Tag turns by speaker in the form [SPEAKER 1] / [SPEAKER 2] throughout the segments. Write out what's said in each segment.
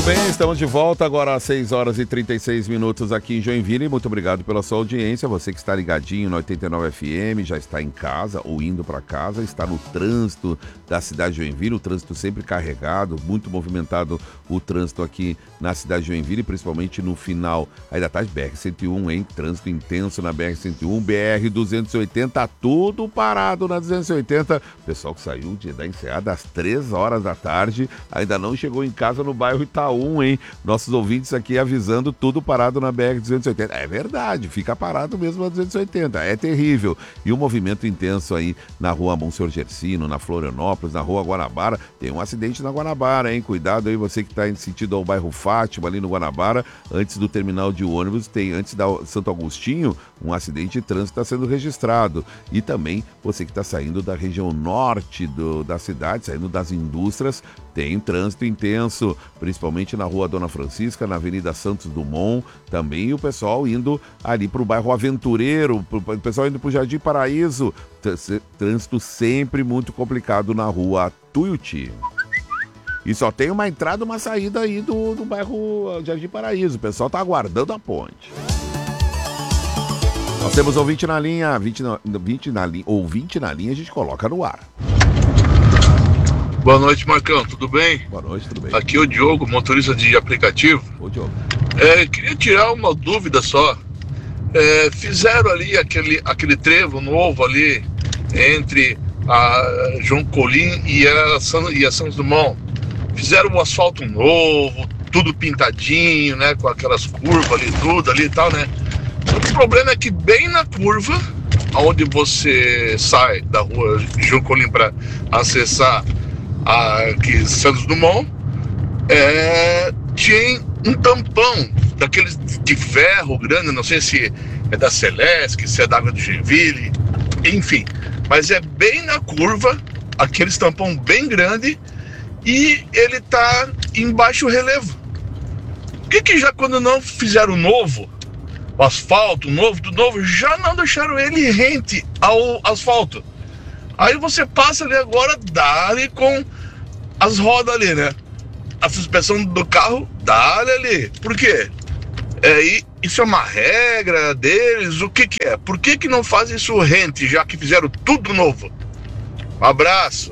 [SPEAKER 1] bem, estamos de volta agora às 6 horas e 36 minutos aqui em Joinville. Muito obrigado pela sua audiência. Você que está ligadinho no 89 FM, já está em casa ou indo para casa, está no trânsito da cidade de Joinville, o trânsito sempre carregado, muito movimentado o trânsito aqui na cidade de Joinville, principalmente no final aí da tarde, BR-101, hein? Trânsito intenso na BR-101, BR-280, tudo parado na 280. Pessoal que saiu da enseada às 3 horas da tarde, ainda não chegou em casa no bairro Itaú, hein? Nossos ouvintes aqui avisando tudo parado na BR-280. É verdade, fica parado mesmo na 280, é terrível. E o movimento intenso aí na rua Monsenhor Gersino, na Florianópolis, na rua Guanabara. Tem um acidente na Guanabara, hein? Cuidado aí, você que está em sentido ao bairro Fátima, ali no Guanabara, antes do terminal de ônibus, antes da Santo Agostinho, um acidente de trânsito está sendo registrado. E também você que está saindo da região norte da cidade, saindo das indústrias, tem trânsito intenso, principalmente na rua Dona Francisca, na Avenida Santos Dumont, também o pessoal indo ali para o bairro Aventureiro, o pessoal indo para o Jardim Paraíso, trânsito sempre muito complicado na rua Tuiuti. E só tem uma entrada e uma saída aí do bairro Jardim Paraíso, o pessoal está aguardando a ponte. Nós temos ouvinte na linha, ouvinte na linha a gente coloca no ar.
[SPEAKER 2] Boa noite, Marcão, tudo bem?
[SPEAKER 1] Boa noite, tudo bem.
[SPEAKER 2] Aqui é o Diogo, motorista de aplicativo.
[SPEAKER 1] Ô, Diogo.
[SPEAKER 2] Queria tirar uma dúvida só. Fizeram ali aquele trevo novo ali entre a João Colim e a Santos Dumont. Fizeram o asfalto novo, tudo pintadinho, né? Com aquelas curvas ali, tudo ali e tal, né? O problema é que bem na curva, onde você sai da rua João Colim para acessar aqui Santos Dumont, tinha um tampão daqueles de ferro grande, não sei se é da Celesc, se é da Água do Joinville, enfim, mas é bem na curva, aqueles tampão bem grande, e ele tá em baixo relevo. Por que já quando não fizeram o asfalto novo, já não deixaram ele rente ao asfalto? Aí você passa ali agora, dá ali com as rodas ali, né? A suspensão do carro, dá ali. Por quê? Isso é uma regra deles? O que é? Por que não fazem isso rente, já que fizeram tudo novo? Um abraço.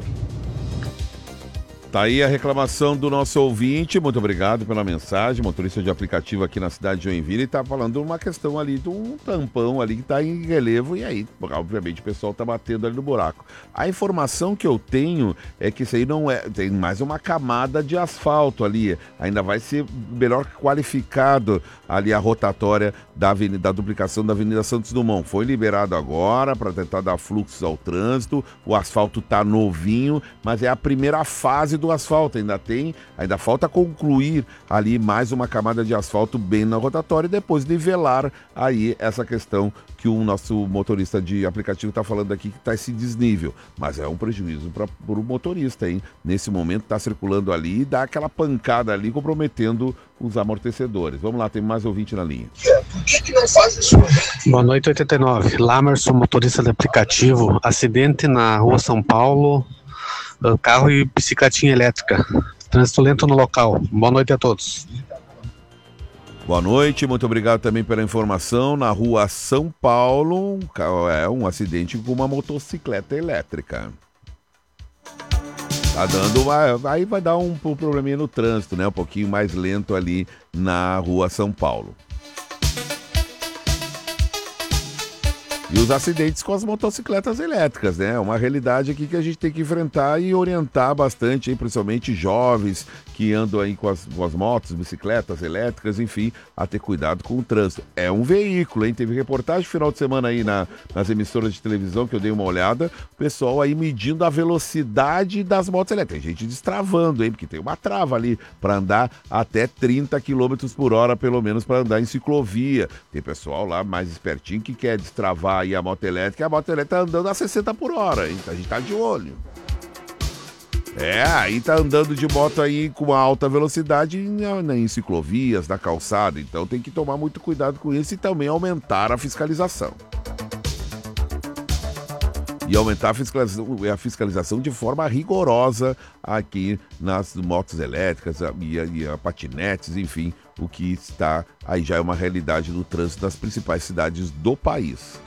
[SPEAKER 1] Tá aí a reclamação do nosso ouvinte, muito obrigado pela mensagem, motorista de aplicativo aqui na cidade de Joinville, e tá falando uma questão ali de um tampão ali que tá em relevo, e aí, obviamente, o pessoal tá batendo ali no buraco. A informação que eu tenho é que isso aí não é, tem mais uma camada de asfalto ali, ainda vai ser melhor qualificado ali a rotatória da duplicação da Avenida Santos Dumont. Foi liberado agora para tentar dar fluxo ao trânsito, o asfalto tá novinho, mas é a primeira fase do asfalto, ainda falta concluir ali mais uma camada de asfalto bem na rotatória e depois nivelar aí essa questão que o nosso motorista de aplicativo está falando aqui, que está esse desnível, mas é um prejuízo para o motorista, hein? Nesse momento está circulando ali e dá aquela pancada ali comprometendo os amortecedores. Vamos lá, tem mais ouvinte na linha.
[SPEAKER 2] Por que não faz isso?
[SPEAKER 3] Boa noite, 89. Lamerson, motorista de aplicativo, acidente na rua São Paulo, carro e bicicletinha elétrica. Trânsito lento no local. Boa noite a todos.
[SPEAKER 1] Boa noite, muito obrigado também pela informação. Na rua São Paulo, um acidente com uma motocicleta elétrica. Tá dando, aí vai dar um probleminha no trânsito, né? Um pouquinho mais lento ali na rua São Paulo. E os acidentes com as motocicletas elétricas, né? É uma realidade aqui que a gente tem que enfrentar e orientar bastante, hein? Principalmente jovens que andam aí com as motos, bicicletas elétricas, enfim, a ter cuidado com o trânsito. É um veículo, hein? Teve reportagem no final de semana aí nas emissoras de televisão que eu dei uma olhada, o pessoal aí medindo a velocidade das motos elétricas. Tem gente destravando, hein? Porque tem uma trava ali para andar até 30 km por hora, pelo menos, para andar em ciclovia. Tem pessoal lá mais espertinho que quer destravar aí a moto elétrica, e a moto elétrica tá andando a 60 por hora, hein? A gente tá de olho. Aí tá andando de moto aí com alta velocidade em ciclovias, na calçada, então tem que tomar muito cuidado com isso e também aumentar a fiscalização. e aumentar a fiscalização de forma rigorosa aqui nas motos elétricas e a patinetes, enfim, o que está aí já é uma realidade no trânsito das principais cidades do país.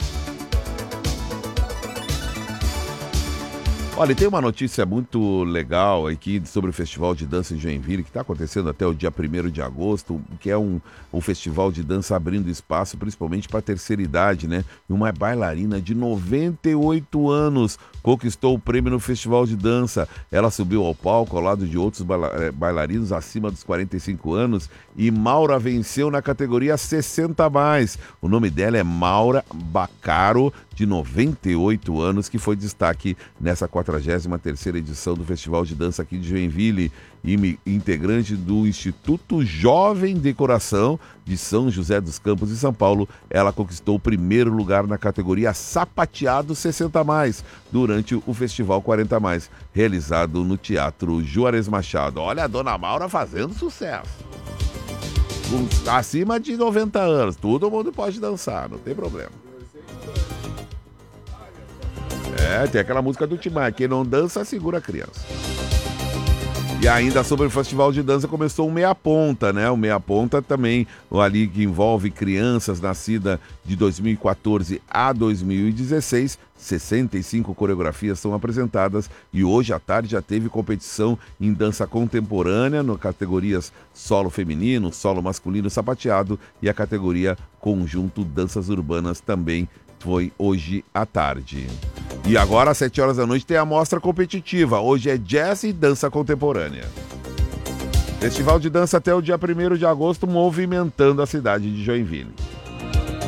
[SPEAKER 1] Olha, tem uma notícia muito legal aqui sobre o Festival de Dança em Joinville, que está acontecendo até o dia 1º de agosto, que é um festival de dança abrindo espaço principalmente para a terceira idade, né? Uma bailarina de 98 anos conquistou o prêmio no Festival de Dança. Ela subiu ao palco ao lado de outros bailarinos acima dos 45 anos e Maura venceu na categoria 60+. O nome dela é Maura Bacaro, de 98 anos, que foi destaque nessa 43ª edição do Festival de Dança aqui de Joinville, e integrante do Instituto Jovem de Coração de São José dos Campos, em São Paulo. Ela conquistou o primeiro lugar na categoria Sapateado 60+, durante o Festival 40+, realizado no Teatro Juarez Machado. Olha a Dona Maura fazendo sucesso. Acima de 90 anos, todo mundo pode dançar, não tem problema. Tem aquela música do Timar, quem não dança, segura a criança. E ainda sobre o Festival de Dança, começou o Meia Ponta, né? O Meia Ponta também, ali que envolve crianças nascidas de 2014 a 2016. 65 coreografias são apresentadas e hoje à tarde já teve competição em dança contemporânea, nas categorias solo feminino, solo masculino, sapateado, e a categoria conjunto danças urbanas também foi hoje à tarde. E agora, às 7 horas da noite, tem a mostra competitiva. Hoje é jazz e dança contemporânea. Festival de dança até o dia 1º de agosto, movimentando a cidade de Joinville.